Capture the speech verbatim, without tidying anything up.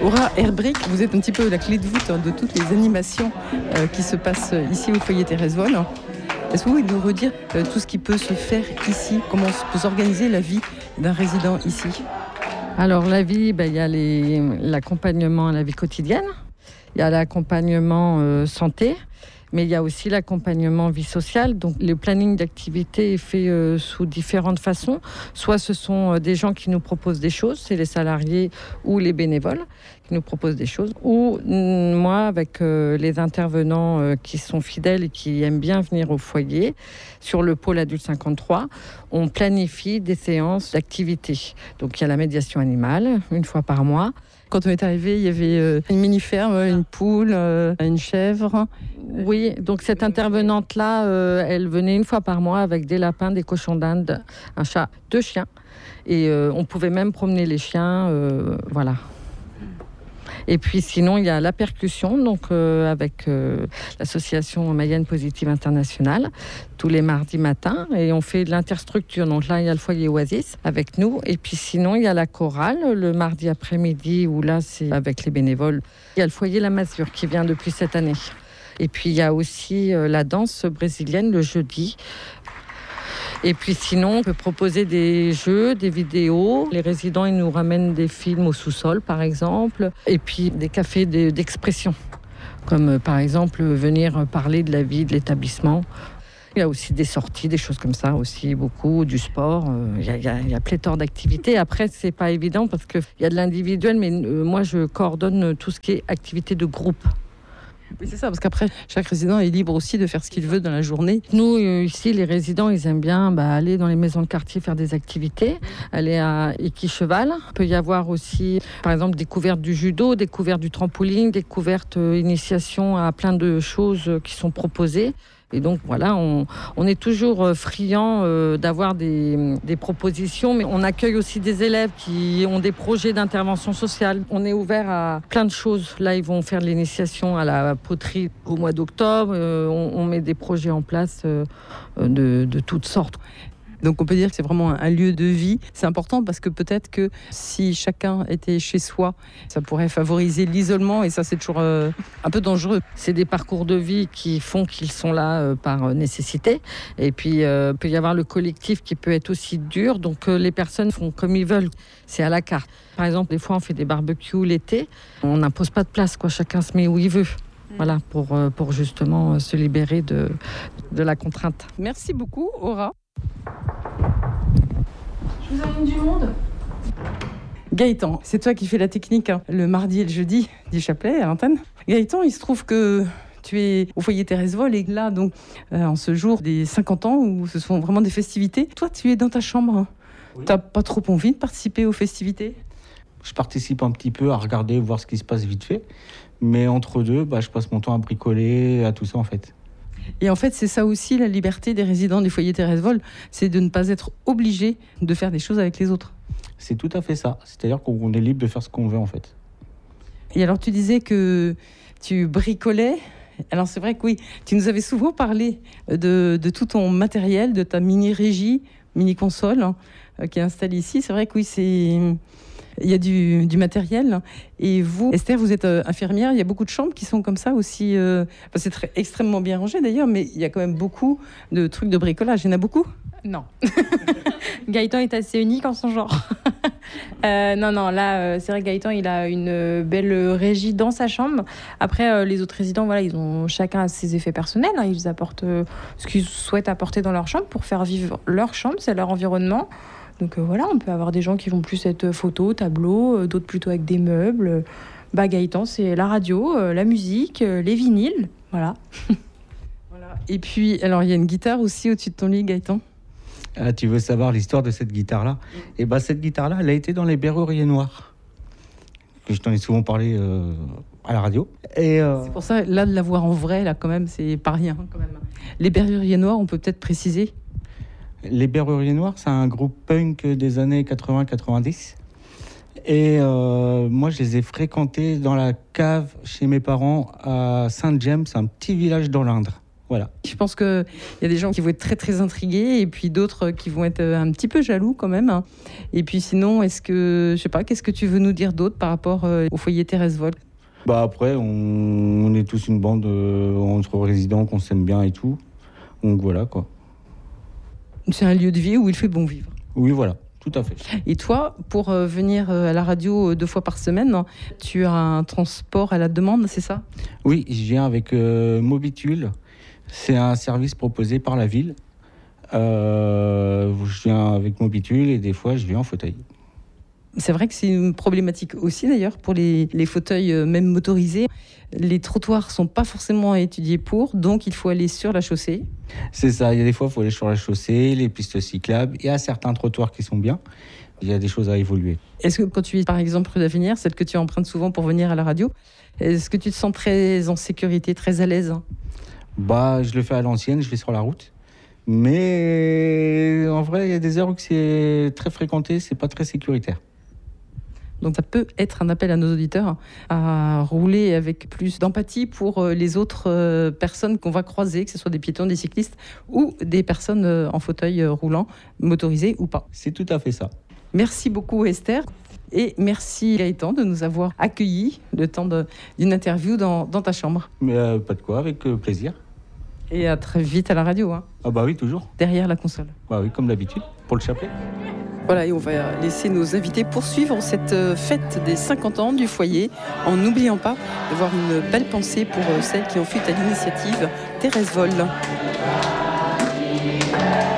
Aura Herbrick, vous êtes un petit peu la clé de voûte de toutes les animations euh, qui se passent ici au foyer Thérèse Vol. Est-ce que vous pouvez nous redire euh, tout ce qui peut se faire ici, comment peut s'organiser la vie d'un résident ici? Alors la vie, ben, il y a les, l'accompagnement à la vie quotidienne, il y a l'accompagnement euh, santé, mais il y a aussi l'accompagnement vie sociale. Donc le planning d'activité est fait euh, sous différentes façons. Soit ce sont euh, des gens qui nous proposent des choses, c'est les salariés ou les bénévoles qui nous proposent des choses. Ou mm, moi, avec euh, les intervenants euh, qui sont fidèles et qui aiment bien venir au foyer, sur le pôle adulte cinquante-trois, on planifie des séances d'activité. Donc il y a la médiation animale, une fois par mois. Quand on est arrivé, il y avait euh, une mini-ferme, une poule, euh, une chèvre. Oui, donc cette intervenante-là, euh, elle venait une fois par mois avec des lapins, des cochons d'Inde, un chat, deux chiens. Et euh, on pouvait même promener les chiens, euh, voilà. Et puis sinon, il y a la percussion, donc euh, avec euh, l'association Mayenne Positive Internationale, tous les mardis matins. Et on fait de l'interstructure. Donc là, il y a le foyer Oasis avec nous. Et puis sinon, il y a la chorale le mardi après-midi, où là, c'est avec les bénévoles. Il y a le foyer La Masure qui vient depuis cette année. Et puis il y a aussi euh, la danse brésilienne le jeudi. Et puis sinon, on peut proposer des jeux, des vidéos. Les résidents, ils nous ramènent des films au sous-sol, par exemple. Et puis des cafés d'expression, comme par exemple venir parler de la vie de l'établissement. Il y a aussi des sorties, des choses comme ça aussi, beaucoup, du sport. Il y a, il y a, il y a pléthore d'activités. Après, c'est pas évident parce qu'il y a de l'individuel, mais euh, moi, je coordonne tout ce qui est activité de groupe. Oui, c'est ça, parce qu'après, chaque résident est libre aussi de faire ce qu'il veut dans la journée. Nous, euh, ici, les résidents, ils aiment bien bah, aller dans les maisons de quartier faire des activités, aller à Équicheval. Il peut y avoir aussi, par exemple, découverte du judo, découverte du trampoline, découverte euh, initiation à plein de choses euh, qui sont proposées. Et donc voilà, on, on est toujours friand euh, d'avoir des, des propositions, mais on accueille aussi des élèves qui ont des projets d'intervention sociale. On est ouvert à plein de choses. Là, ils vont faire de l'initiation à la poterie au mois d'octobre. Euh, on, on met des projets en place euh, de, de toutes sortes. Donc on peut dire que c'est vraiment un lieu de vie. C'est important parce que peut-être que si chacun était chez soi, ça pourrait favoriser l'isolement et ça c'est toujours euh, un peu dangereux. C'est des parcours de vie qui font qu'ils sont là euh, par nécessité. Et puis il euh, peut y avoir le collectif qui peut être aussi dur. Donc euh, les personnes font comme ils veulent. C'est à la carte. Par exemple, des fois on fait des barbecues l'été. On n'impose pas de place, quoi. Chacun se met où il veut. Voilà, pour, pour justement se libérer de, de la contrainte. Merci beaucoup, Aura. Je vous amène du monde. Gaëtan, c'est toi qui fais la technique hein, le mardi et le jeudi du chapelet à l'antenne. Gaëtan, il se trouve que tu es au foyer Thérèse Vol et là, donc, euh, en ce jour des cinquante ans où ce sont vraiment des festivités. Toi, tu es dans ta chambre. Oui. T'as pas trop envie de participer aux festivités? Je participe un petit peu à regarder, voir ce qui se passe vite fait. Mais entre deux, bah, je passe mon temps à bricoler, à tout ça en fait. Et en fait, c'est ça aussi la liberté des résidents du foyer Thérèse Vol, c'est de ne pas être obligé de faire des choses avec les autres. C'est tout à fait ça. C'est-à-dire qu'on est libre de faire ce qu'on veut en fait. Et alors, tu disais que tu bricolais. Alors, c'est vrai que oui, tu nous avais souvent parlé de, de tout ton matériel, de ta mini-régie, mini-console hein, qui est installée ici. C'est vrai que oui, c'est... Il y a du, du matériel. Et vous, Esther, vous êtes euh, infirmière. Il y a beaucoup de chambres qui sont comme ça aussi. Euh, enfin, c'est très, extrêmement bien rangé d'ailleurs, mais il y a quand même beaucoup de trucs de bricolage. Il y en a beaucoup ? Non. Gaëtan est assez unique en son genre. euh, non, non, là, euh, c'est vrai que Gaëtan, il a une belle régie dans sa chambre. Après, euh, les autres résidents, voilà, ils ont chacun ses effets personnels. Hein. Ils apportent euh, ce qu'ils souhaitent apporter dans leur chambre pour faire vivre leur chambre, c'est leur environnement. Donc euh, voilà, on peut avoir des gens qui vont plus être photos, tableaux, euh, d'autres plutôt avec des meubles. Bah, Gaëtan, c'est la radio, euh, la musique, euh, les vinyles, voilà. Voilà. Et puis, alors, il y a une guitare aussi au-dessus de ton lit, Gaëtan. Ah, tu veux savoir l'histoire de cette guitare-là ? mmh. Et bah, cette guitare-là, elle a été dans les Berruriers Noirs. Je t'en ai souvent parlé euh, à la radio. Et euh... c'est pour ça, là, de la voir en vrai, là, quand même, c'est pas rien, quand même. Les Berruriers Noirs, on peut peut-être préciser. Les Berruriers Noirs, c'est un groupe punk des années quatre-vingts quatre-vingt-dix. Et euh, moi, je les ai fréquentés dans la cave chez mes parents à Saint-James, un petit village dans l'Indre. Voilà. Je pense qu'il y a des gens qui vont être très très intrigués et puis d'autres qui vont être un petit peu jaloux quand même. Et puis sinon, est-ce que, je sais pas, qu'est-ce que tu veux nous dire d'autre par rapport au foyer Thérèse Volk? Bah après, on, on est tous une bande euh, entre résidents qu'on s'aime bien et tout. Donc voilà quoi. C'est un lieu de vie où il fait bon vivre. Oui, voilà, tout à fait. Et toi, pour euh, venir euh, à la radio euh, deux fois par semaine, tu as un transport à la demande, c'est ça? Oui, je viens avec euh, Mobitule. C'est un service proposé par la ville. Euh, je viens avec Mobitule et des fois, je viens en fauteuil. C'est vrai que c'est une problématique aussi d'ailleurs pour les, les fauteuils euh, même motorisés. Les trottoirs ne sont pas forcément étudiés pour, donc il faut aller sur la chaussée. C'est ça, il y a des fois, il faut aller sur la chaussée, les pistes cyclables. Il y a certains trottoirs qui sont bien. Il y a des choses à évoluer. Est-ce que quand tu es par exemple rue d'Avenir, celle que tu empruntes souvent pour venir à la radio, est-ce que tu te sens très en sécurité, très à l'aise? Bah, je le fais à l'ancienne, je vais sur la route. Mais en vrai, il y a des heures où c'est très fréquenté, c'est pas très sécuritaire. Donc ça peut être un appel à nos auditeurs à rouler avec plus d'empathie pour les autres personnes qu'on va croiser, que ce soit des piétons, des cyclistes ou des personnes en fauteuil roulant, motorisés ou pas. C'est tout à fait ça. Merci beaucoup Esther. Et merci Gaëtan de nous avoir accueillis le temps de, d'une interview dans, dans ta chambre. Mais euh, pas de quoi, avec euh, plaisir. Et à très vite à la radio. Hein. Ah bah oui, toujours. Derrière la console. Bah oui, comme d'habitude, pour le chapelet. Voilà, et on va laisser nos invités poursuivre cette fête des cinquante ans du foyer, en n'oubliant pas d'avoir une belle pensée pour celles qui ont fait à l'initiative, Thérèse Volk.